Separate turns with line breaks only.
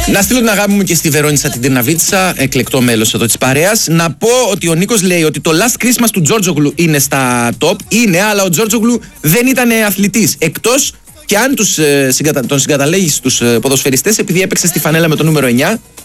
Να στείλω την αγάπη μου και στη Βερόνισσα την Τυρναβίτσα, εκλεκτό μέλος εδώ της παρέας. Να πω ότι ο Νίκος λέει ότι το Last Christmas του Τζόρτζογλου είναι στα top. Είναι, αλλά ο Τζόρτζογλου δεν ήταν αθλητής. Εκτός και αν τον συγκαταλέγεις τους ποδοσφαιριστές, επειδή έπαιξε στη φανέλα με το νούμερο 9.